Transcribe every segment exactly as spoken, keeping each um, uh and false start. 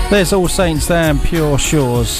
There's All Saints there and Pure Shores.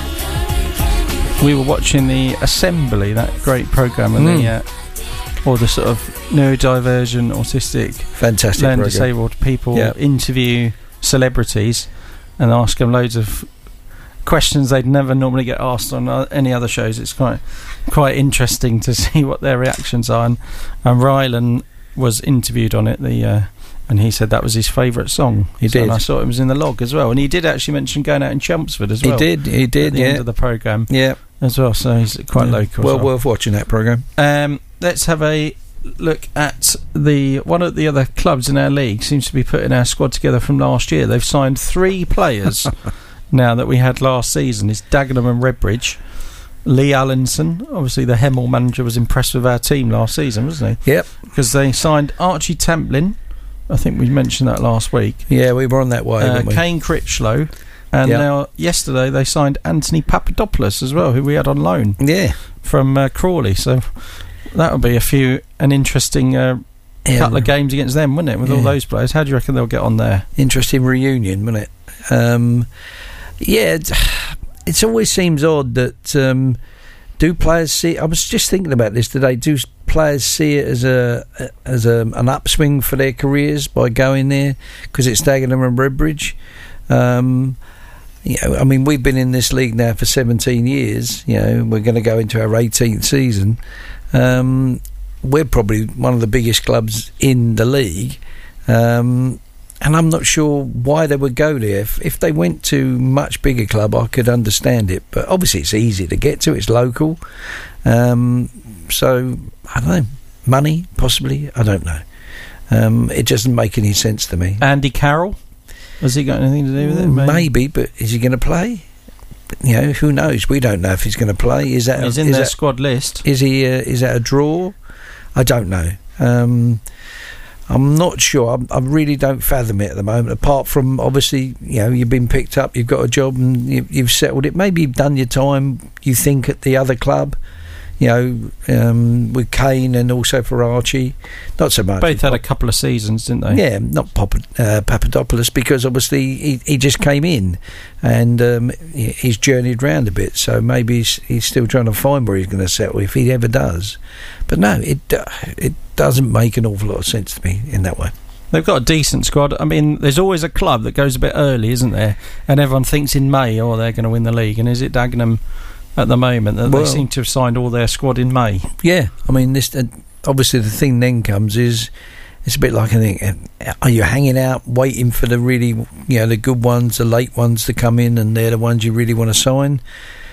We were watching the Assembly, that great programme, and mm. the uh, or the sort of neurodivergent, autistic, fantastic, learn program. disabled people yep. interview celebrities and ask them loads of questions they'd never normally get asked on uh, any other shows. It's quite quite interesting to see what their reactions are. And, and Rylan was interviewed on it. The uh, And he said that was his favourite song. He so, did. And I saw it was in the log as well. And he did actually mention going out in Chelmsford as well. He did, he did, at the yeah. end of the programme. Yeah. As well, so he's quite yeah. local. Well, well worth watching that programme. Um, let's have a look at the one of the other clubs in our league. Seems to be putting our squad together from last year. They've signed three players now that we had last season. It's Dagenham and Redbridge. Lee Allinson, obviously the Hemel manager, was impressed with our team last season, wasn't he? Yep. Because they signed Archie Templin. I think we mentioned that last week. Yeah, we were on that way, uh, weren't we? Kane Critchlow. And yep. now, yesterday, they signed Anthony Papadopoulos as well, who we had on loan. Yeah. From uh, Crawley. So that'll be a few, an interesting uh, yeah. couple of games against them, wouldn't it, with yeah. all those players? How do you reckon they'll get on there? Interesting reunion, wouldn't it? Um, yeah, it, it always seems odd that um, do players see... I was just thinking about this today. Do players see it as a as a, an upswing for their careers by going there? Because it's Dagenham and Redbridge. Um... You know, I mean, we've been in this league now for seventeen years. You know, we're going to go into our eighteenth season. Um, we're probably one of the biggest clubs in the league, um, and I'm not sure why they would go there. If, if they went to a much bigger club, I could understand it. But obviously, it's easy to get to. It's local, um, so I don't know. Money, possibly. I don't know. Um, it doesn't make any sense to me. Andy Carroll. Has he got anything to do with it? Maybe, maybe but is he going to play? You know, who knows? We don't know if he's going to play. Is that he's a, in is their that, squad list? Is he? Uh, is that a draw? I don't know. Um, I'm not sure. I, I really don't fathom it at the moment. Apart from obviously, you know, you've been picked up, you've got a job, and you, you've settled it. Maybe you've done your time. You think at the other club. You know, um, with Kane and also for Archie, not so much. Both had a couple of seasons, didn't they? Yeah, not Pop- uh, Papadopoulos because obviously he, he just came in and um, he, he's journeyed round a bit. So maybe he's, he's still trying to find where he's going to settle if he ever does. But no, it uh, it doesn't make an awful lot of sense to me in that way. They've got a decent squad. I mean, there's always a club that goes a bit early, isn't there? And everyone thinks in May, oh, they're going to win the league. And is it Dagenham? At the moment, that well, they seem to have signed all their squad in May. Yeah, I mean, this uh, obviously the thing then comes is it's a bit like I think, are you hanging out waiting for the really, you know, the good ones, the late ones to come in, and they're the ones you really want to sign,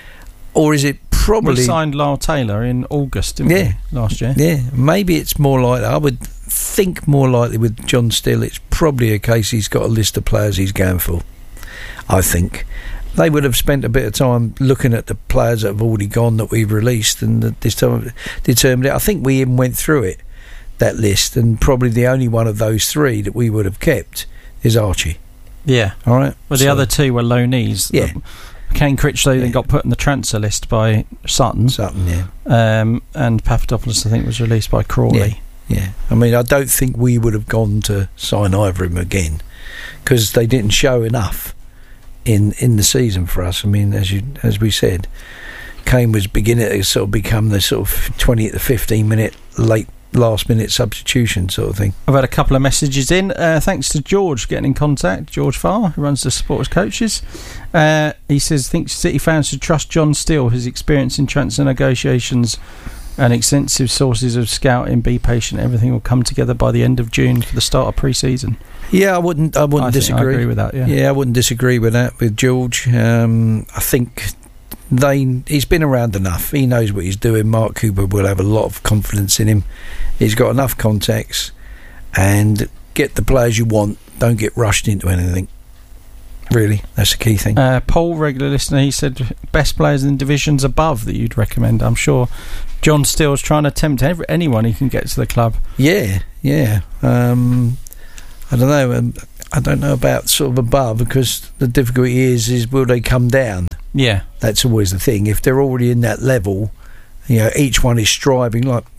or is it probably we signed Lyle Taylor in August, didn't yeah, we, last year? Yeah, maybe it's more like I would think more likely with John Still. It's probably a case he's got a list of players he's going for. I think. They would have spent a bit of time looking at the players that have already gone that we've released and this time determined it. I think we even went through it, that list, and probably the only one of those three that we would have kept is Archie. Yeah. All right. Well, the so, other two were loanees. Yeah. Kane Critchlow yeah. then got put in the transfer list by Sutton. Sutton, yeah. Um, and Papadopoulos, I think, was released by Crawley. Yeah. yeah. I mean, I don't think we would have gone to sign either of them again because they didn't show enough. In, in the season for us. I mean, as you as we said, Kane was beginning to sort of become the sort of twenty to fifteen minute late last minute substitution sort of thing. I've had a couple of messages in. Uh, thanks to George getting in contact. George Farr, who runs the supporters coaches. Uh, he says thinks City fans should trust John Steele, his experience in transfer negotiations and extensive sources of scouting. Be patient. Everything will come together by the end of June for the start of pre-season. Yeah, I wouldn't. I wouldn't I disagree. I agree with that. Yeah, yeah, I wouldn't disagree with that. With George, um, I think they. He's been around enough. He knows what he's doing. Mark Cooper will have a lot of confidence in him. He's got enough contacts, and get the players you want. Don't get rushed into anything. Really, that's the key thing. Uh, Paul, regular listener, he said best players in divisions above that you'd recommend. I'm sure John Steele's trying to tempt every, anyone he can get to the club. Yeah, yeah. Um, I don't know. Um, I don't know about sort of above because the difficulty is, is will they come down? Yeah, that's always the thing. If they're already in that level, you know, each one is striving. Like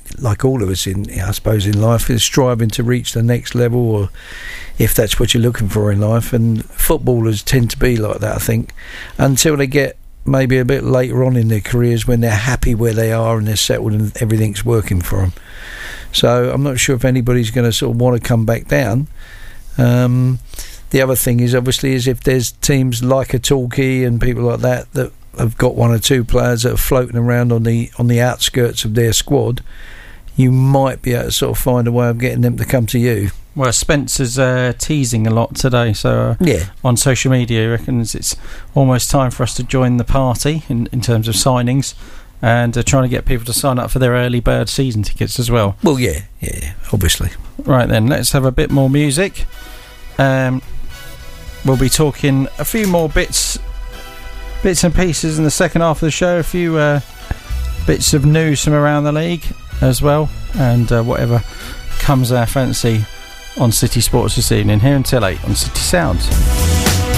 like all of us in, I suppose, in life, is striving to reach the next level, or if that's what you're looking for in life. And footballers tend to be like that, I think, until they get maybe a bit later on in their careers when they're happy where they are and they're settled and everything's working for them. So I'm not sure if anybody's going to sort of want to come back down. Um, the other thing is, obviously, is if there's teams like a Torquay and people like that that have got one or two players that are floating around on the on the outskirts of their squad, you might be able to sort of find a way of getting them to come to you. Well, Spencer's uh, teasing a lot today, so uh, yeah. on social media, he reckons it's almost time for us to join the party in, in terms of signings, and uh, trying to get people to sign up for their early bird season tickets as well. Well, yeah, yeah, yeah, obviously. Right then, let's have a bit more music. Um, we'll be talking a few more bits, bits and pieces in the second half of the show. A few uh, bits of news from around the league as well, and uh, whatever comes our fancy on City Sports this evening, here until eight on City Sounds.